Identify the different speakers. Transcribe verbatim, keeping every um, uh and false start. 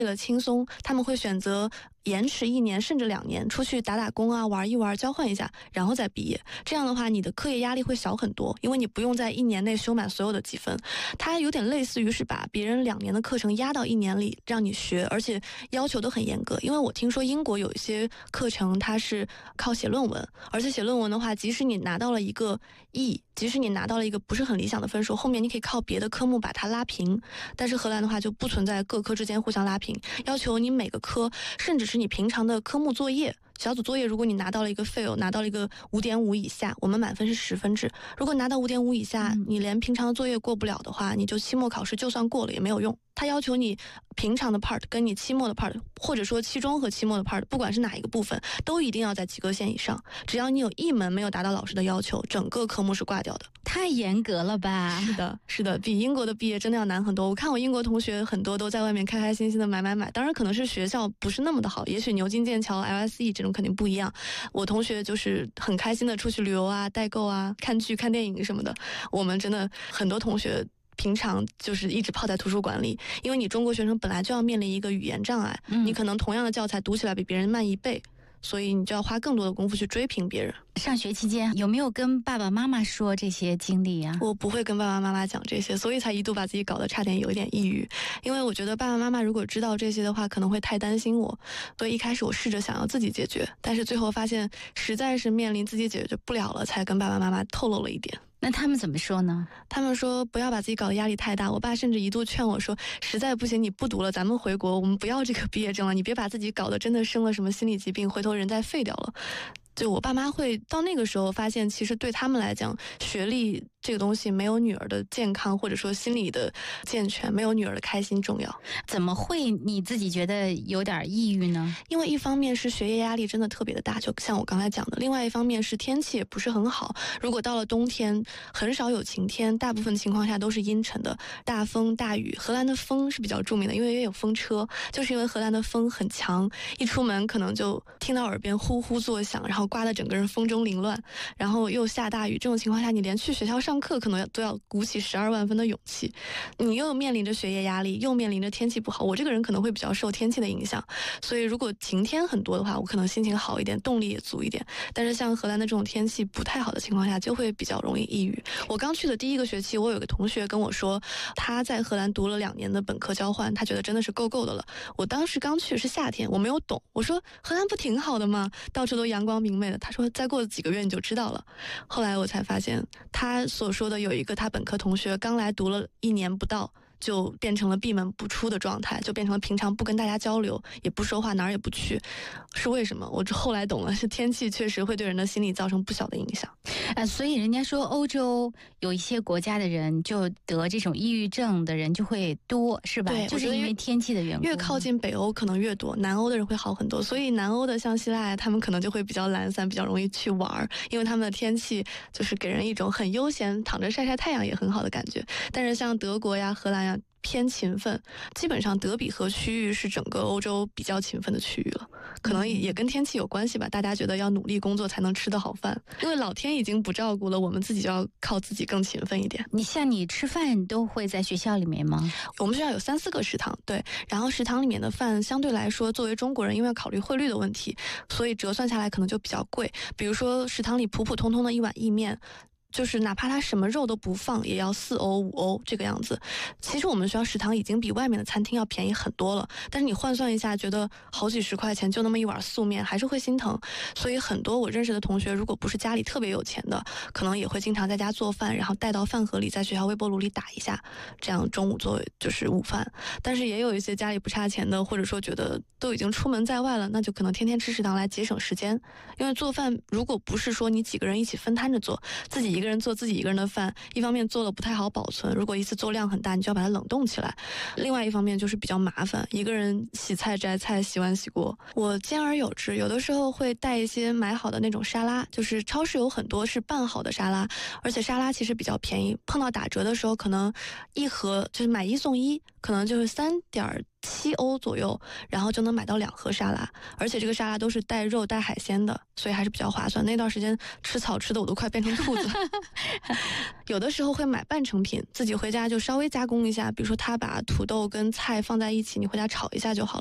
Speaker 1: 为了轻松，他们会选择延迟一年甚至两年出去打打工啊，玩一玩，交换一下，然后再毕业。这样的话，你的课业压力会小很多，因为你不用在一年内修满所有的积分。它有点类似于是把别人两年的课程压到一年里让你学，而且要求都很严格。因为我听说英国有一些课程它是靠写论文，而且写论文的话，即使你拿到了一个 E， 即使你拿到了一个不是很理想的分数，后面你可以靠别的科目把它拉平。但是荷兰的话就不存在各科之间互相拉平，要求你每个科，甚至是你平常的科目作业，小组作业，如果你拿到了一个 fail， 拿到了一个 五点五 以下，我们满分是十分制，如果拿到 五点五 以下，你连平常的作业过不了的话，你就期末考试就算过了也没有用。他要求你平常的 part 跟你期末的 part， 或者说期中和期末的 part， 不管是哪一个部分，都一定要在及格线以上。只要你有一门没有达到老师的要求，整个科目是挂掉的。
Speaker 2: 太严格了吧？
Speaker 1: 是的，是的，比英国的毕业真的要难很多。我看我英国同学很多都在外面开开心心的买买买，当然可能是学校不是那么的好，也许牛津、剑桥、L S E 这种肯定不一样。我同学就是很开心的出去旅游啊、代购啊、看剧、看电影什么的。我们真的很多同学平常就是一直泡在图书馆里，因为你中国学生本来就要面临一个语言障碍，嗯、你可能同样的教材读起来比别人慢一倍，所以你就要花更多的功夫去追平别人。
Speaker 2: 上学期间有没有跟爸爸妈妈说这些经历啊？
Speaker 1: 我不会跟爸爸妈妈讲这些，所以才一度把自己搞得差点有一点抑郁。因为我觉得爸爸妈妈如果知道这些的话，可能会太担心我，所以一开始我试着想要自己解决，但是最后发现实在是面临自己解决不了了，才跟爸爸妈妈透露了一点。
Speaker 2: 那他们怎么说呢？
Speaker 1: 他们说不要把自己搞得压力太大。我爸甚至一度劝我说，实在不行你不读了，咱们回国，我们不要这个毕业证了，你别把自己搞得真的生了什么心理疾病，回头人再废掉了。就我爸妈会到那个时候发现，其实对他们来讲，学历这个东西没有女儿的健康或者说心理的健全，没有女儿的开心重要。
Speaker 2: 怎么会你自己觉得有点抑郁呢？
Speaker 1: 因为一方面是学业压力真的特别的大，就像我刚才讲的，另外一方面是天气也不是很好。如果到了冬天，很少有晴天，大部分情况下都是阴沉的，大风大雨。荷兰的风是比较著名的，因为也有风车，就是因为荷兰的风很强，一出门可能就听到耳边呼呼作响，然后刮得整个人风中凌乱，然后又下大雨，这种情况下你连去学校上课可能都要鼓起十二万分的勇气。你又面临着学业压力，又面临着天气不好，我这个人可能会比较受天气的影响，所以如果晴天很多的话，我可能心情好一点，动力也足一点。但是像荷兰的这种天气不太好的情况下，就会比较容易抑郁。我刚去的第一个学期，我有个同学跟我说，他在荷兰读了两年的本科交换，他觉得真的是够够的了。我当时刚去是夏天，我没有懂，我说荷兰不挺好的吗？到处都阳光明媚的。他说再过几个月你就知道了。后来我才发现，他所说的有一个他本科同学刚来读了一年不到，就变成了闭门不出的状态，就变成了平常不跟大家交流，也不说话，哪儿也不去。是为什么？我后来懂了，是天气确实会对人的心理造成不小的影响。
Speaker 2: 呃，所以人家说欧洲有一些国家的人就得这种抑郁症的人就会多，是吧？
Speaker 1: 对，
Speaker 2: 就是因为天气的缘故。
Speaker 1: 越靠近北欧可能越多，南欧的人会好很多。所以南欧的像希腊，他们可能就会比较懒散，比较容易去玩，因为他们的天气就是给人一种很悠闲，躺着晒晒太阳也很好的感觉。但是像德国呀、荷兰呀，偏勤奋，基本上德比河区域是整个欧洲比较勤奋的区域了，可能也跟天气有关系吧。大家觉得要努力工作才能吃得好饭，因为老天已经不照顾了，我们自己就要靠自己更勤奋一点。
Speaker 2: 你像你吃饭都会在学校里面吗？
Speaker 1: 我们学校有三四个食堂，对，然后食堂里面的饭相对来说，作为中国人，因为要考虑汇率的问题，所以折算下来可能就比较贵。比如说食堂里普普通通的一碗意面，就是哪怕它什么肉都不放，也要四欧五欧这个样子。其实我们学校食堂已经比外面的餐厅要便宜很多了，但是你换算一下，觉得好几十块钱就那么一碗素面，还是会心疼。所以很多我认识的同学，如果不是家里特别有钱的，可能也会经常在家做饭，然后带到饭盒里，在学校微波炉里打一下，这样中午做就是午饭。但是也有一些家里不差钱的，或者说觉得都已经出门在外了，那就可能天天吃食堂来节省时间。因为做饭如果不是说你几个人一起分摊着做，自己一个人做自己一个人的饭，一方面做了不太好保存，如果一次做量很大，你就要把它冷冻起来；另外一方面就是比较麻烦，一个人洗菜摘菜洗碗洗锅。我兼而有之，有的时候会带一些买好的那种沙拉，就是超市有很多是拌好的沙拉，而且沙拉其实比较便宜，碰到打折的时候可能一盒就是买一送一，可能就是三点七欧左右，然后就能买到两盒沙拉，而且这个沙拉都是带肉带海鲜的，所以还是比较划算。那段时间吃草吃的我都快变成兔子了。有的时候会买半成品，自己回家就稍微加工一下，比如说他把土豆跟菜放在一起，你回家炒一下就好了。